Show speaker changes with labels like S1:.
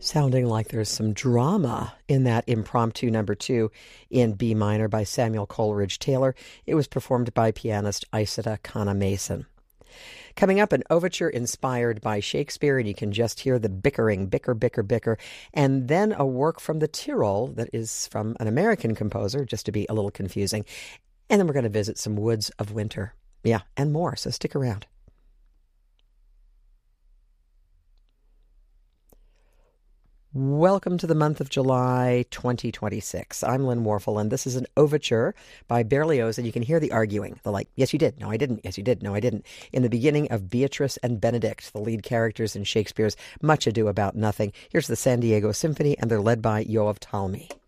S1: Sounding like there's some drama in that impromptu number 2 in B minor by Samuel Coleridge Taylor. It was performed by pianist Isata Kana Mason. Coming up, an overture inspired by Shakespeare, and you can just hear the bickering, bicker, bicker, bicker, and then a work from the Tyrol that is from an American composer, just to be a little confusing. And then we're going to visit some woods of winter. Yeah, and more, so stick around. Welcome to the month of July 2026. I'm Lynn Warfel, and this is an overture by Berlioz, and you can hear the arguing, the yes, you did, no, I didn't, yes, you did, no, I didn't, in the beginning of Beatrice and Benedict, the lead characters in Shakespeare's Much Ado About Nothing. Here's the San Diego Symphony, and they're led by Yoav Talmi.